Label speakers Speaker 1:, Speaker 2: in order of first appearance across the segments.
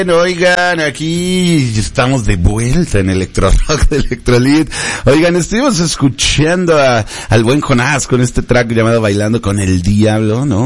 Speaker 1: Bueno, oigan, aquí estamos de vuelta en Electro Rock de Electrolit. Oigan, estuvimos escuchando al buen Jonás con este track llamado Bailando con el Diablo, ¿no?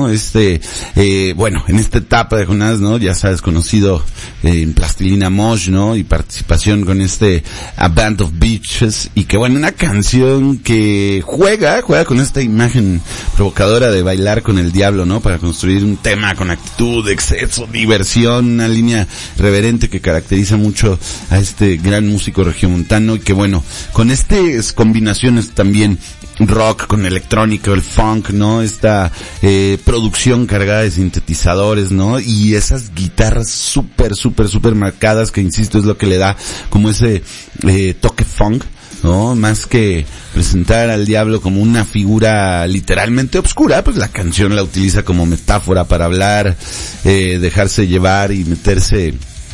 Speaker 1: Bueno, en esta etapa de Jonás, ¿no? Ya sabes, conocido en Plastilina Mosh, ¿no? Y participación con A Band of Bitches. Y que bueno, una canción que juega con esta imagen provocadora de bailar con el diablo, ¿no? Para construir un tema con actitud, exceso, diversión, una línea reverente que caracteriza mucho a este gran músico regiomontano y que bueno, con estas combinaciones también rock con electrónica, el funk, ¿no? Esta producción cargada de sintetizadores, ¿no? Y esas guitarras súper marcadas que insisto es lo que le da como ese toque funk, ¿no? Más que presentar al diablo como una figura literalmente obscura, pues la canción la utiliza como metáfora para hablar, dejarse llevar y meterse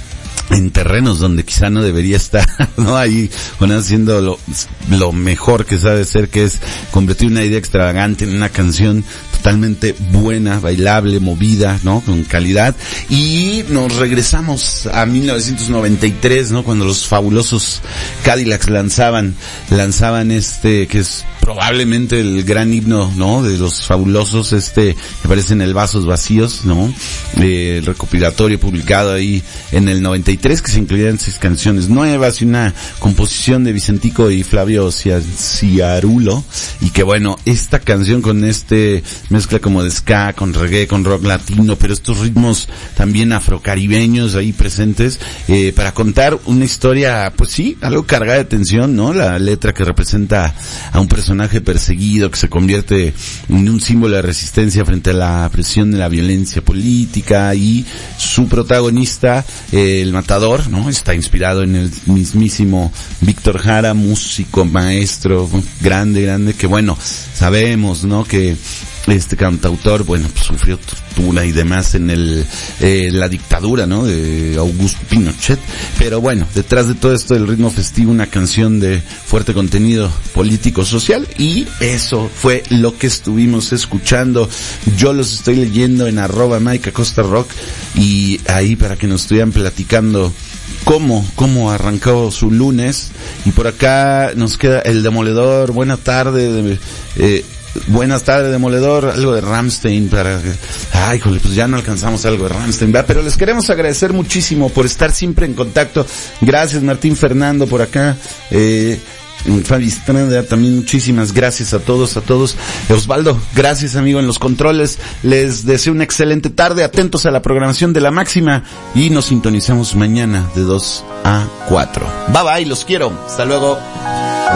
Speaker 1: en terrenos donde quizá no debería estar, ¿no? Ahí, bueno, haciendo lo mejor que sabe hacer, que es convertir una idea extravagante en una canción totalmente buena, bailable, movida, ¿no? Con calidad. Y nos regresamos a 1993, ¿no? Cuando los fabulosos Cadillacs lanzaban que es probablemente el gran himno, ¿no? De los fabulosos, que aparece en el Vasos Vacíos, ¿no? El recopilatorio publicado ahí en el 93, que se incluían 6 canciones nuevas y una composición de Vicentico y Flavio Ciarulo. Y que bueno, esta canción con mezcla como de ska, con reggae, con rock latino, pero estos ritmos también afrocaribeños ahí presentes, para contar una historia, pues sí, algo cargada de tensión, ¿no? La letra que representa a un personaje perseguido que se convierte en un símbolo de resistencia frente a la presión de la violencia política, y su protagonista, el matador, ¿no? Está inspirado en el mismísimo Víctor Jara, músico, maestro, grande, que bueno, sabemos, ¿no? Que este cantautor, bueno, pues sufrió tortura y demás en la dictadura, ¿no? De Augusto Pinochet. Pero bueno, detrás de todo esto, el ritmo festivo, una canción de fuerte contenido político social, y eso fue lo que estuvimos escuchando. Yo los estoy leyendo en @MikeAcostaRock, y ahí para que nos estuvieran platicando cómo arrancó su lunes. Y por acá nos queda el Demoledor. Buenas tardes, Demoledor, algo de Rammstein pues ya no alcanzamos algo de Rammstein, ¿verdad? Pero les queremos agradecer muchísimo por estar siempre en contacto. Gracias, Martín Fernando, por acá, Fabi Estrada, también muchísimas gracias a todos. Osvaldo, gracias, amigo, en los controles. Les deseo una excelente tarde, atentos a la programación de La Máxima, y nos sintonizamos mañana de 2 a 4. Bye bye, los quiero, hasta luego.